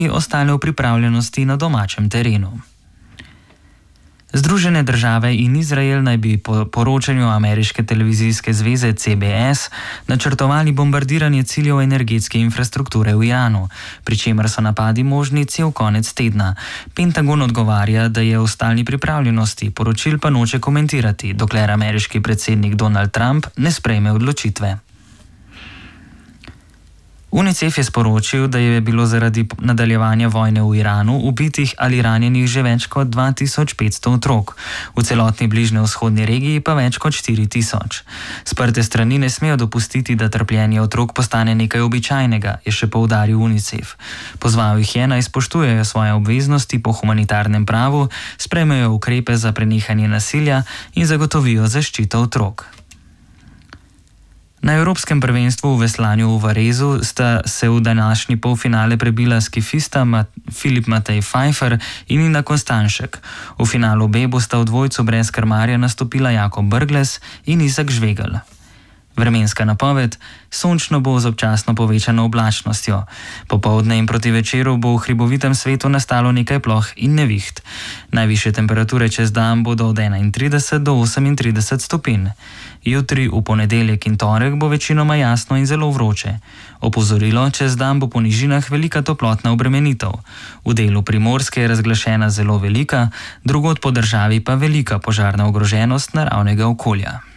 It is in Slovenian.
ostale v pripravljenosti na domačem terenu. Združene države in Izrael naj bi po poročanju ameriške televizijske zveze CBS načrtovali bombardiranje ciljev energetske infrastrukture v Iranu, pri čemer so napadi možni cel konec tedna. Pentagon odgovarja, da je v stalni pripravljenosti, poročil pa noče komentirati, dokler ameriški predsednik Donald Trump ne sprejme odločitve. UNICEF je sporočil, da je bilo zaradi nadaljevanja vojne v Iranu ubitih ali ranjenih že več kot 2500 otrok, v celotni bližnjevzhodni regiji pa več kot 4000. Sprte strani ne smejo dopustiti, da trpljenje otrok postane nekaj običajnega, je še poudaril UNICEF. Pozval jih je, naj spoštujejo svoje obveznosti po humanitarnem pravu, sprejmejo ukrepe za prenehanje nasilja in zagotovijo zaščito otrok. Na Evropskem prvenstvu v veslanju v Varezu sta se v današnji polfinale prebila skifista Filip Matej Pfeiffer in Nina Konstanšek. V finalu B bosta v dvojcu brez krmarja nastopila Jakob Brglez in Izak Žvegelj. Vremenska napoved: sončno bo z občasno povečano oblačnostjo. Popoldne in proti večeru bo v hribovitem svetu nastalo nekaj ploh in neviht. Najvišje temperature čez dan bodo od 31 do 38 stopinj. Jutri, v ponedeljek in torek bo večinoma jasno in zelo vroče. Opozorilo: čez dan bo po nižinah velika toplotna obremenitev. V delu Primorske je razglašena zelo velika, drugod po državi pa velika požarna ogroženost naravnega okolja.